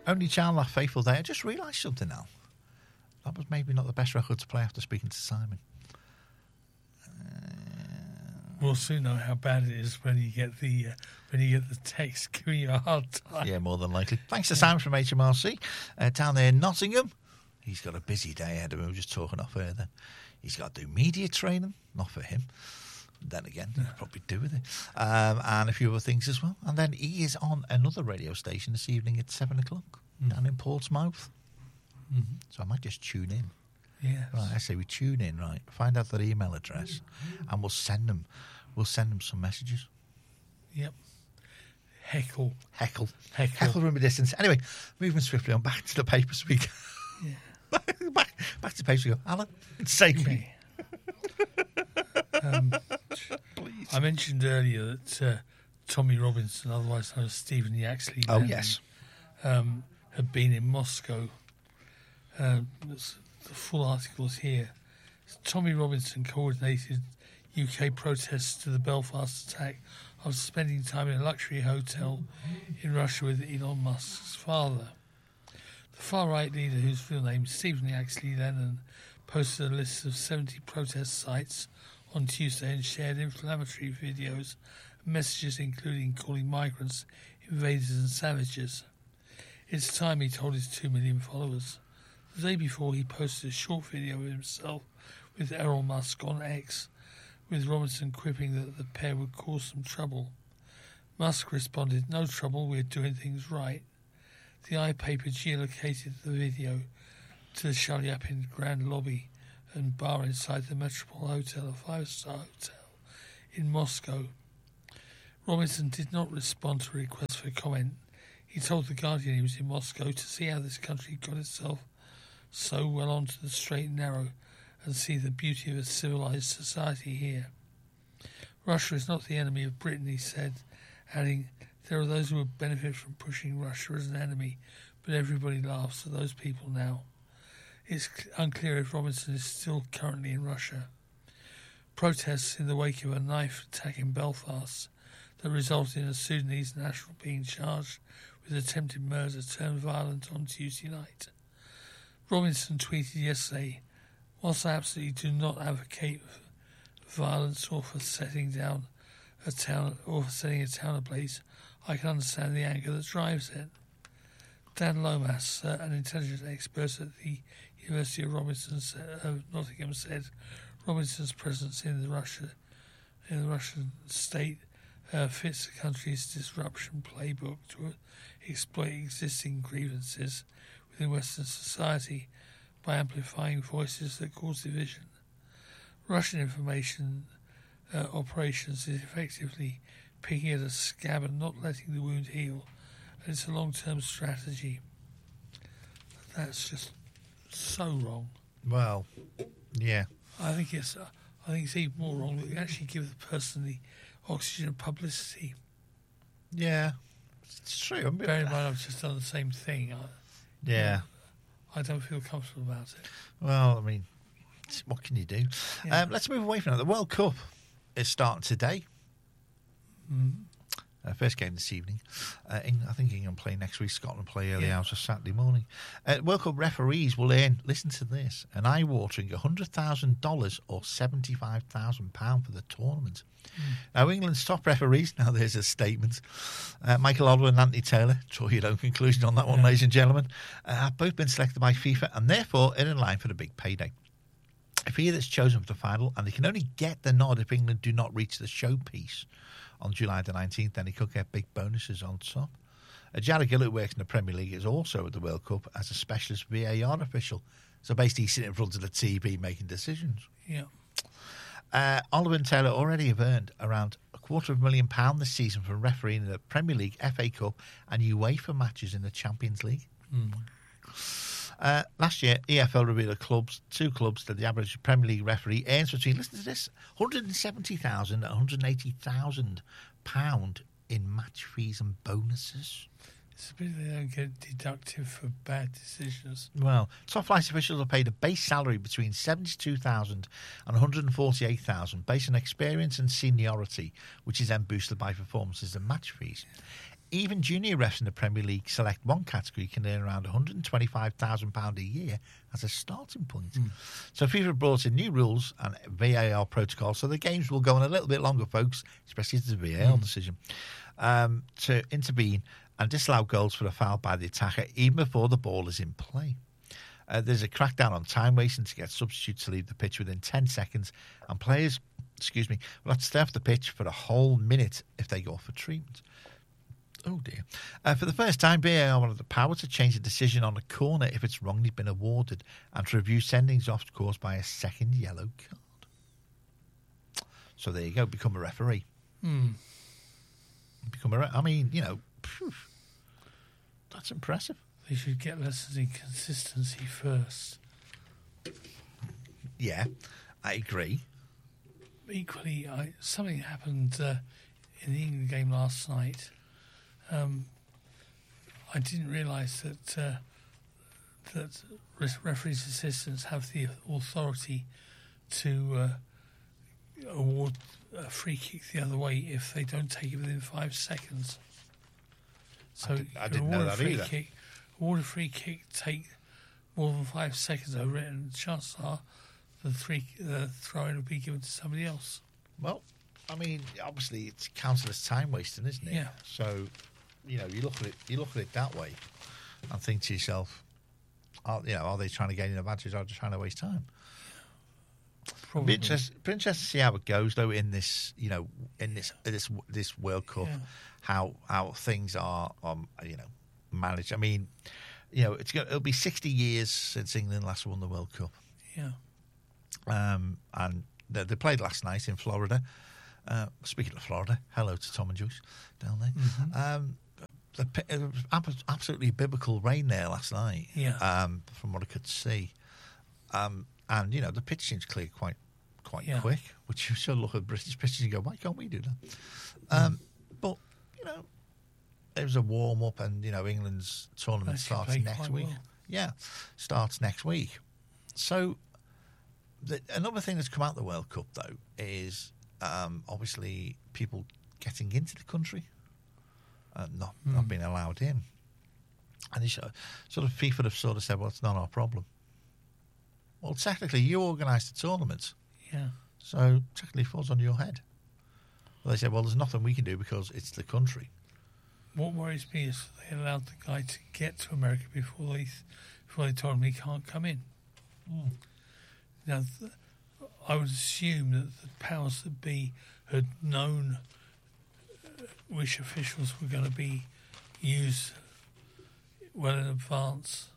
Only Child Left Faithful Day. I just realised something now. That was maybe not the best record to play after speaking to Simon. We'll soon know how bad it is when you get the text giving you a hard time. Yeah, more than likely. Thanks to Simon from HMRC down there in Nottingham. He's got a busy day ahead of him. We were just talking off air then. He's got to do media training. Not for him. Then again, he could probably do with it. And a few other things as well. And then he is on another radio station this evening at 7 o'clock down in Portsmouth. Mm-hmm. So I might just tune in. Yes. Right, I say we tune in, right? Find out their email address and we'll send them some messages. Yep. Heckle from a distance. Anyway, moving swiftly on back to the papers we go. Yeah. back to the papers we go. Alan, save me. Please. I mentioned earlier that Tommy Robinson, otherwise known as Stephen Yaxley, had been in Moscow. The full article is here. Tommy Robinson coordinated UK protests to the Belfast attack after spending time in a luxury hotel in Russia with Elon Musk's father. The far-right leader, whose real name is Stephen Yaxley Lennon, posted a list of 70 protest sites on Tuesday and shared inflammatory videos and messages including calling migrants invaders and savages. It's time, he told his 2 million followers. The day before, he posted a short video of himself with Elon Musk on X, with Robinson quipping that the pair would cause some trouble. Musk responded, "No trouble, we're doing things right." The iPaper geolocated the video to the Shalyapin Grand Lobby and bar inside the Metropole Hotel, a 5-star hotel in Moscow. Robinson did not respond to a request for comment. He told The Guardian he was in Moscow to see how this country got itself so well onto the straight and narrow and see the beauty of a civilised society here. Russia is not the enemy of Britain, he said, adding, "There are those who would benefit from pushing Russia as an enemy, but everybody laughs at those people now." It's unclear if Robinson is still currently in Russia. Protests in the wake of a knife attack in Belfast that resulted in a Sudanese national being charged with attempted murder turned violent on Tuesday night. Robinson tweeted yesterday, "Whilst I absolutely do not advocate violence or for setting a town ablaze, I can understand the anger that drives it." Dan Lomas, an intelligence expert at the University of Nottingham, said Robinson's presence in the Russian state fits the country's disruption playbook to exploit existing grievances within Western society by amplifying voices that cause division. Russian information operations is effectively picking at a scab and not letting the wound heal, and it's a long-term strategy. That's just so wrong. Well, yeah. I think it's even more wrong that we actually give the person the oxygen of publicity. Yeah, it's true. Bear in mind, I've just done the same thing. I don't feel comfortable about it. Well, I mean, what can you do? Yeah. Let's move away from that. The World Cup is starting today. Mm-hmm. First game this evening. I think England play next week. Scotland play early hours of Saturday morning. World Cup referees will earn, listen to this, an eye-watering $100,000 or £75,000 for the tournament. Now, England's top referees, now there's a statement, Michael Oliver and Anthony Taylor, draw your own conclusion on that one, ladies and gentlemen, have both been selected by FIFA and therefore are in line for the big payday. If either is chosen for the final, and they can only get the nod if England do not reach the showpiece on July the 19th, then he could get big bonuses on top. Jared Gill, who works in the Premier League, is also at the World Cup as a specialist VAR official. So basically he's sitting in front of the TV making decisions. Yeah. Oliver and Taylor already have earned around £250,000 this season for refereeing in the Premier League, FA Cup and UEFA matches in the Champions League. Last year, EFL revealed two clubs that the average Premier League referee earns between, listen to this, £170,000 and £180,000 in match fees and bonuses. It's a bit they don't get deductive for bad decisions. Well, top flight officials are paid a base salary between £72,000 and £148,000 based on experience and seniority, which is then boosted by performances and match fees. even junior refs in the Premier League Select 1 category can earn around £125,000 a year as a starting point. So FIFA brought in new rules and VAR protocol, so the games will go on a little bit longer, folks, especially if it's a VAR decision, to intervene and disallow goals for a foul by the attacker even before the ball is in play. There's a crackdown on time wasting to get substitutes to leave the pitch within 10 seconds, and players, will have to stay off the pitch for a whole minute if they go for treatment. Oh dear. For the first time, VAR will have the power to change a decision on a corner if it's wrongly been awarded, and to review sendings off caused by a second yellow card. So there you go, become a referee. That's impressive. They should get lessons in consistency first. Yeah, I agree. Equally, something happened in the England game last night. I didn't realise that referees' assistants have the authority to award a free kick the other way if they don't take it within 5 seconds. So I didn't know that either. Award a free kick, take more than 5 seconds over it, and chances are the throw-in will be given to somebody else. Well, I mean, obviously it's counted as time wasting, isn't it? Yeah. So, you look at it that way, and think to yourself, are they trying to gain an advantage or just trying to waste time? Probably. Be interested to see how it goes, though. In this, this World Cup, how things are, managed. I mean, it'll be 60 years since England last won the World Cup. Yeah. And they played last night in Florida. Speaking of Florida, hello to Tom and Joyce down there. It was absolutely biblical rain there last night. Yeah. From what I could see, and the pitch seems clear quite quick. Which you should look at British pitches and go, why can't we do that? But it was a warm up, and England's tournament starts next week. Well. Yeah, starts next week. So another thing that's come out of the World Cup though is obviously people getting into the country, not being allowed in, and FIFA have sort of said, well, it's not our problem. Well, technically, you organised the tournament, so technically it falls on your head. Well, they said, well, there's nothing we can do because it's the country. What worries me is they allowed the guy to get to America before they told him he can't come in. Now, I would assume that the powers that be had known which officials were going to be used well in advance,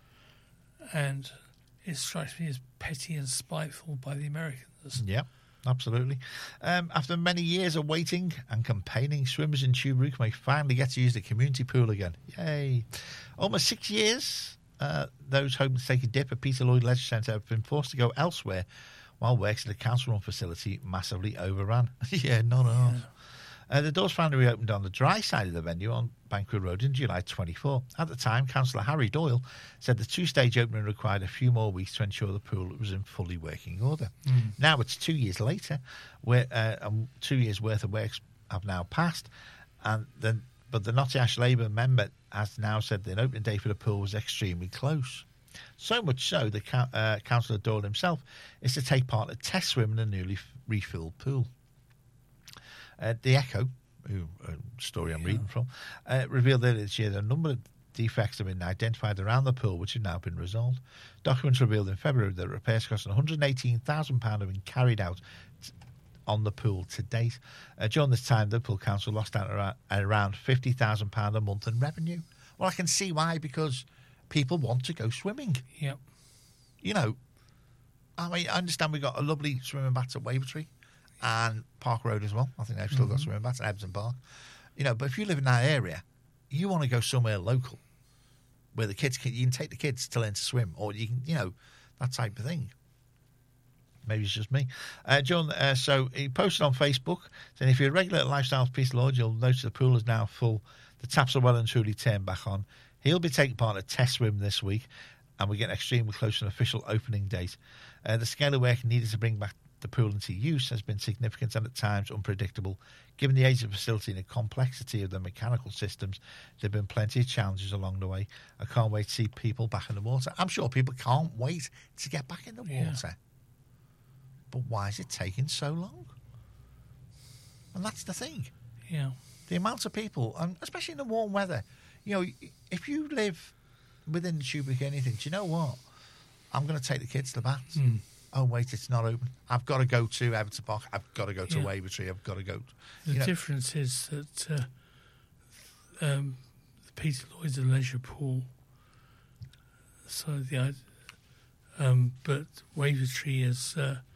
and it strikes me as petty and spiteful by the Americans. Yeah, absolutely. After many years of waiting and campaigning, swimmers in Tubruk may finally get to use the community pool again. Yay. Almost 6 years, those hoping to take a dip at Peter Lloyd Leisure Centre have been forced to go elsewhere while works at the council-run facility massively overran. Not enough. The doors finally reopened on the dry side of the venue on Banquet Road in July 24. At the time, Councillor Harry Doyle said the two-stage opening required a few more weeks to ensure the pool was in fully working order. Now it's 2 years later, where 2 years' worth of works have now passed, but the Nottingham Labour member has now said the opening day for the pool was extremely close. So much so that Councillor Doyle himself is to take part in a test swim in the newly refilled pool. The Echo, story I'm reading from, revealed earlier this year that a number of defects have been identified around the pool, which have now been resolved. Documents revealed in February that repairs costing £118,000 have been carried out on the pool to date. During this time, the Pool Council lost out around £50,000 a month in revenue. Well, I can see why, because people want to go swimming. Yep. I mean, I understand we've got a lovely swimming baths at Wavertree and Park Road as well. I think they've still got swimming baths at Ebson Park. But if you live in that area, you want to go somewhere local where you can take the kids to learn to swim, or you can, that type of thing. Maybe it's just me. John, so he posted on Facebook saying, if you're a regular at Lifestyles Peace Lodge, you'll notice the pool is now full. The taps are well and truly turned back on. He'll be taking part in a test swim this week, and we're getting extremely close to an official opening date. The scale of work needed to bring back The pool into use has been significant and at times unpredictable. Given the age of the facility and the complexity of the mechanical systems, there have been plenty of challenges along the way. I can't wait to see people back in the water. I'm sure people can't wait to get back in the water. But why is it taking so long? And that's the thing. Yeah. The amount of people, and especially in the warm weather, you know, if you live within the Tubic or anything, do you know what? I'm going to take the kids to the baths. Oh, wait, it's not open. I've got to go to Everton Park. I've got to go to Wavertree. I've got to go. The difference is that the Peter Lloyd's a leisure pool. So but Wavertree is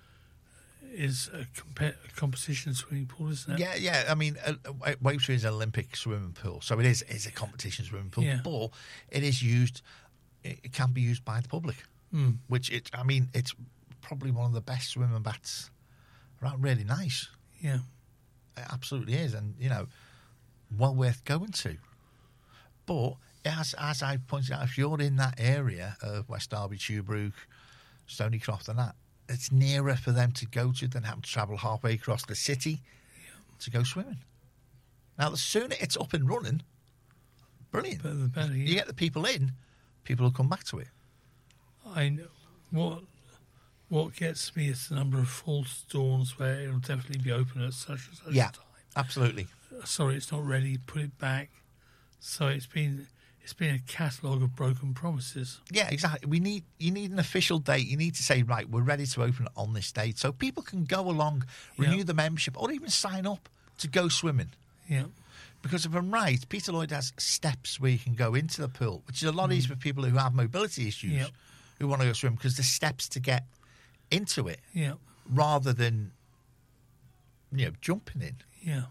a competition swimming pool, isn't it? Yeah. I mean, Wavertree is an Olympic swimming pool, so it is a competition swimming pool. Yeah. But it is used. It can be used by the public, which it's probably one of the best swimming baths around. Really nice. Yeah, it absolutely is, and well worth going to. But as I pointed out, if you're in that area of West Derby, Tuebrook, Stonycroft, and that, it's nearer for them to go to than having to travel halfway across the city to go swimming. Now, the sooner it's up and running, brilliant. But the better. You get the people in, people will come back to it. I know what gets me is the number of false dawns where it'll definitely be open at such and such time. Absolutely. Sorry, it's not ready. Put it back. So it's been a catalogue of broken promises. Yeah, exactly. You need an official date. You need to say, right, we're ready to open on this date, so people can go along, renew the membership, or even sign up to go swimming. Yeah. Because if I'm right, Peter Lloyd has steps where you can go into the pool, which is a lot easier for people who have mobility issues who want to go swim, because there's steps to get into it rather than jumping in. Yeah.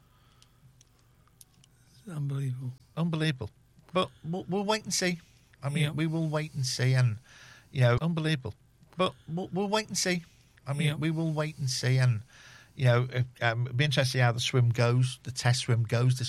It's Unbelievable. But we'll wait and see. I mean, we will wait and see, and unbelievable. But we'll wait and see. I mean, we will wait and see, and it'll be interesting how the swim goes, the test swim goes this